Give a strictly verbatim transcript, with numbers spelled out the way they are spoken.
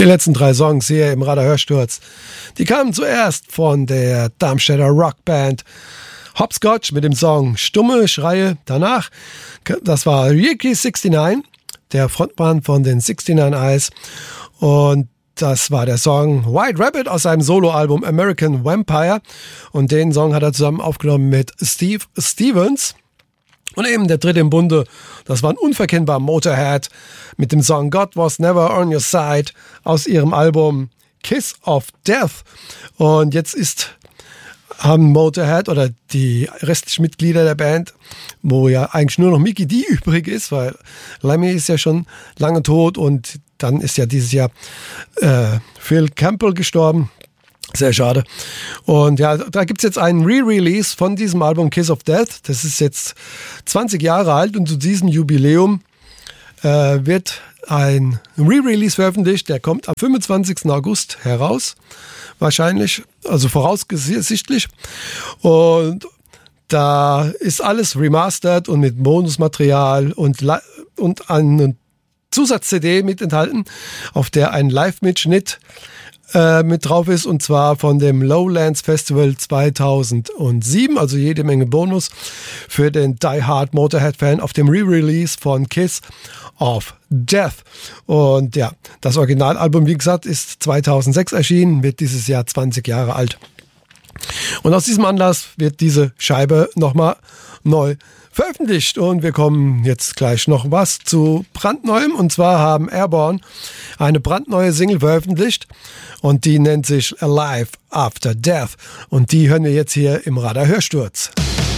Die letzten drei Songs hier im Radar-Hörsturz, die kamen zuerst von der Darmstädter Rockband Hopscotch mit dem Song Stumme Schreie. Danach, das war Ricky neunundsechzig, der Frontmann von den sixty-nine Eyes. Und das war der Song White Rabbit aus seinem Soloalbum American Vampire. Und den Song hat er zusammen aufgenommen mit Steve Stevens. Und eben der dritte im Bunde, das war ein unverkennbar Motorhead mit dem Song God Was Never On Your Side aus ihrem Album Kiss of Death. Und jetzt ist, haben Motorhead oder die restlichen Mitglieder der Band, wo ja eigentlich nur noch Mikkey Dee übrig ist, weil Lemmy ist ja schon lange tot und dann ist ja dieses Jahr äh, Phil Campbell gestorben. Sehr schade. Und ja, da gibt's jetzt einen Re-Release von diesem Album Kiss of Death. Das ist jetzt zwanzig Jahre alt und zu diesem Jubiläum äh, wird ein Re-Release veröffentlicht. Der kommt am fünfundzwanzigsten August heraus, wahrscheinlich, also voraussichtlich. Und da ist alles remastered und mit Bonusmaterial und, und eine Zusatz-C D mit enthalten, auf der ein Live-Mitschnitt mit drauf ist, und zwar von dem Lowlands Festival zweitausendsieben, also jede Menge Bonus für den Die Hard Motorhead-Fan auf dem Re-Release von Kiss of Death. Und ja, das Originalalbum, wie gesagt, ist zweitausendsechs erschienen, wird dieses Jahr zwanzig Jahre alt. Und aus diesem Anlass wird diese Scheibe nochmal neu veröffentlicht. Und wir kommen jetzt gleich noch was zu brandneuem. Und zwar haben Airborne eine brandneue Single veröffentlicht. Und die nennt sich Alive After Death. Und die hören wir jetzt hier im Radar Hörsturz.